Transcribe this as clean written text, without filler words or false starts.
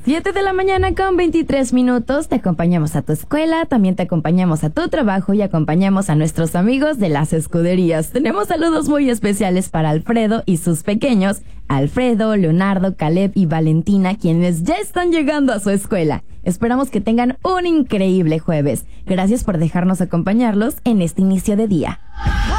7 de la mañana con 23 minutos. Te acompañamos a tu escuela, también te acompañamos a tu trabajo y acompañamos a nuestros amigos de las escuderías. Tenemos saludos muy especiales para Alfredo y sus pequeños, Alfredo, Leonardo, Caleb y Valentina, quienes ya están llegando a su escuela. Esperamos que tengan un increíble jueves. Gracias por dejarnos acompañarlos en este inicio de día.